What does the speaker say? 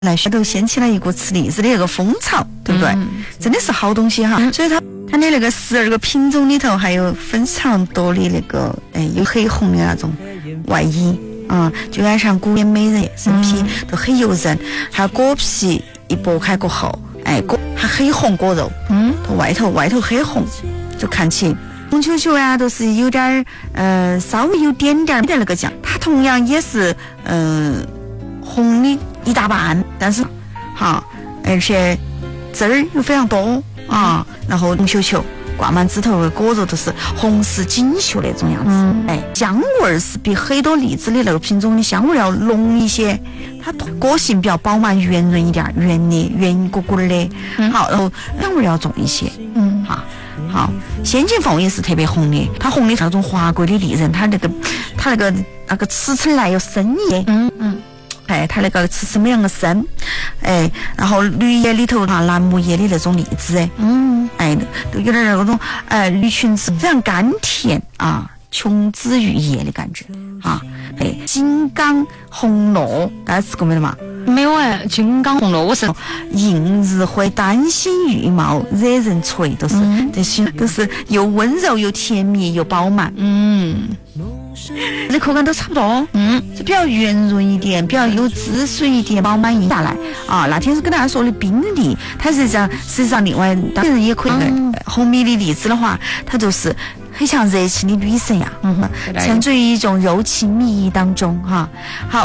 来都掀起了一股吃荔枝的那个风潮，对不对？真的是好东西哈。所以它的那个12个品种里头还有非常多的那个有黑红的那种外衣啊，就有点像古典美人，身皮都很油韧，还有果皮一剥开过后，还黑红果肉，它外头黑红，就看起红球球呀都是有点稍微有点的那个酱，它同样也是红的一大半，但是好，而且汁儿又非常多啊，然后红球球挂满枝头的果肉都是红丝锦绣那种样子，香味儿是比很多荔枝的那个品种的香味儿要浓一些，它果性比较饱满圆润一点，圆的圆鼓鼓的，好，然后香味儿要重一些，好，仙境凤也是特别红的，它红的那种华贵的丽人，它那个齿齿来又深一些，它那个齿齿没那么深，然后绿叶里头蓝木叶的那种荔枝，都有点那种绿裙子非常甘甜啊，琼枝玉叶的感觉啊，金刚红糯，大家吃过没有嘛？ 没有金刚红糯我是映日辉、丹心玉貌、惹人垂，都是这些都是又温柔又甜蜜又饱满，这口感都差不多，就比较圆润一点，比较有汁水一点，饱满一下来啊。那天是跟大家说的冰梨，它实际上另外当然也可以红米的荔枝的话，它就是很像热情的女神呀，沉醉于一种柔情蜜意当中哈。好。